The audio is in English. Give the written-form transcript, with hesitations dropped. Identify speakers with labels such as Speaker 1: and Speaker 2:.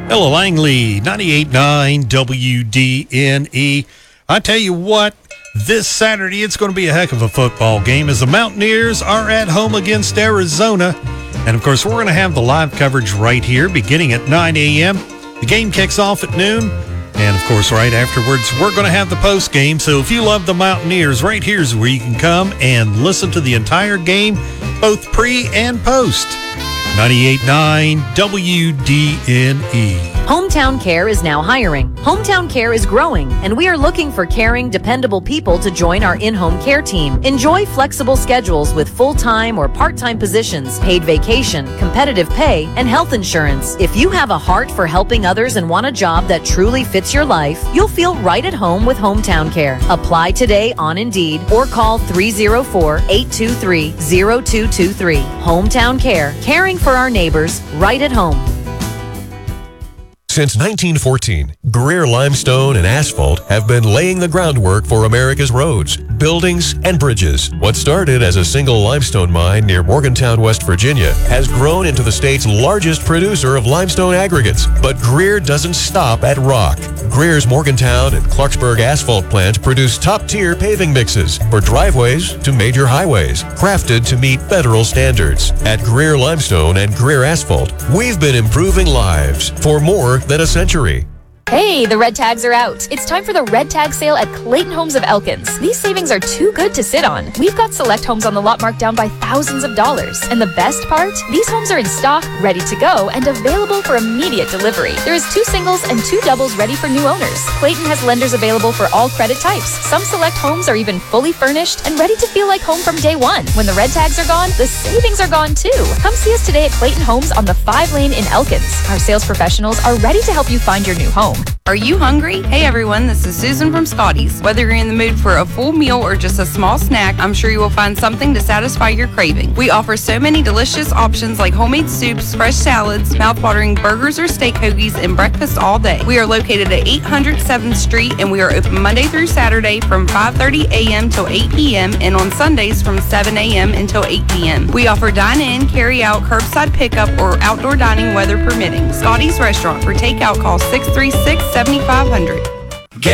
Speaker 1: Ella Langley, 98.9 WDNE. I tell you what, this Saturday it's going to be a heck of a football game as the Mountaineers are at home against Arizona. And of course, we're going to have the live coverage right here beginning at 9 a.m. The game kicks off at noon. And of course, right afterwards, we're going to have the post game. So if you love the Mountaineers, right here's where you can come and listen to the entire game, both pre and post. 98.9 WDNE.
Speaker 2: Hometown Care is now hiring. Hometown Care is growing, and we are looking for caring, dependable people to join our in-home care team. Enjoy flexible schedules with full-time or part-time positions, paid vacation, competitive pay, and health insurance. If you have a heart for helping others and want a job that truly fits your life, you'll feel right at home with Hometown Care. Apply today on Indeed or call 304-823-0223. Hometown Care, caring for our neighbors right at home.
Speaker 3: Since 1914, Greer Limestone and Asphalt have been laying the groundwork for America's roads, buildings, and bridges. What started as a single limestone mine near Morgantown, West Virginia, has grown into the state's largest producer of limestone aggregates. But Greer doesn't stop at rock. Greer's Morgantown and Clarksburg asphalt plants produce top-tier paving mixes for driveways to major highways, crafted to meet federal standards. At Greer Limestone and Greer Asphalt, we've been improving lives for more than a century.
Speaker 4: Hey, the red tags are out. It's time for the red tag sale at Clayton Homes of Elkins. These savings are too good to sit on. We've got select homes on the lot marked down by thousands of dollars. And the best part? These homes are in stock, ready to go, and available for immediate delivery. There is 2 singles and 2 doubles ready for new owners. Clayton has lenders available for all credit types. Some select homes are even fully furnished and ready to feel like home from day one. When the red tags are gone, the savings are gone too. Come see us today at Clayton Homes on the 5 lane in Elkins. Our sales professionals are ready to help you find your new home.
Speaker 5: Are you hungry? Hey everyone, this is Susan from Scotty's. Whether you're in the mood for a full meal or just a small snack, I'm sure you will find something to satisfy your craving. We offer so many delicious options like homemade soups, fresh salads, mouth-watering burgers or steak hoagies, and breakfast all day. We are located at 800 7th Street, and we are open Monday through Saturday from 5:30 a.m. till 8 p.m. and on Sundays from 7 a.m. until 8 p.m. We offer dine-in, carry-out, curbside pickup, or outdoor dining weather permitting. Scotty's Restaurant. For takeout, call 636-7500.